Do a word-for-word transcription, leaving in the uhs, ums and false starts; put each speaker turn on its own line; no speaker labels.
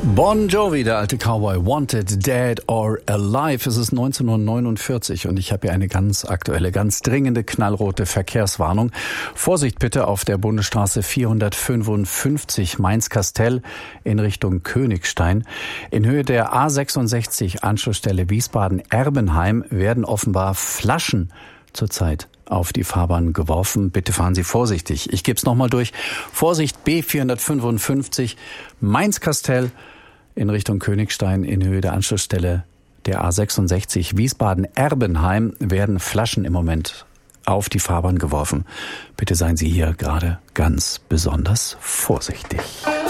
Bon Jovi, der alte Cowboy, Wanted, Dead or Alive. Es ist neunzehnhundertneunundvierzig und ich habe hier eine ganz aktuelle, ganz dringende, knallrote Verkehrswarnung. Vorsicht bitte auf der Bundesstraße vierhundertfünfundfünfzig Mainz-Kastel in Richtung Königstein. In Höhe der A sechsundsechzig Anschlussstelle Wiesbaden-Erbenheim werden offenbar Flaschen zurzeit auf die Fahrbahn geworfen. Bitte fahren Sie vorsichtig. Ich gebe es nochmal durch. Vorsicht, B vierhundertfünfundfünfzig Mainz-Kastel in Richtung Königstein in Höhe der Anschlussstelle der A sechsundsechzig Wiesbaden-Erbenheim werden Flaschen im Moment auf die Fahrbahn geworfen. Bitte seien Sie hier gerade ganz besonders vorsichtig.